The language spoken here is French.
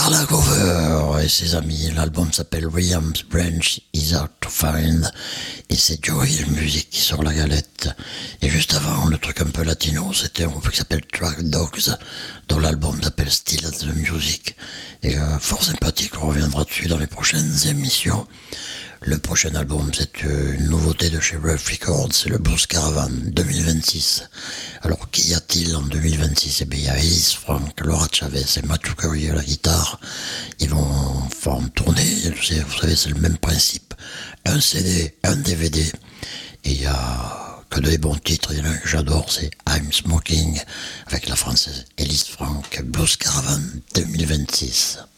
Carla Gover et ses amis. L'album s'appelle William's Branch Is Hard to Find et c'est Joey Music qui sort la galette. Et juste avant, le truc un peu latino, c'était un groupe qui s'appelle Track Dogs, dont l'album s'appelle Still the Music. Et fort sympathique, on reviendra dessus dans les prochaines émissions. Le prochain album, c'est une nouveauté de chez Rough Records, c'est le Blues Caravan 2026. Alors, qu'y a-t-il en 2026? Eh bien, il y a Ellis Frank, Laura Chavez et Matthew Curry à la guitare. Ils vont faire une tournée, vous savez, c'est le même principe. Un CD, un DVD, et il y a que des bons titres. Il y en a un que j'adore, c'est I'm Smoking, avec la française Ellis Frank, Blues Caravan 2026.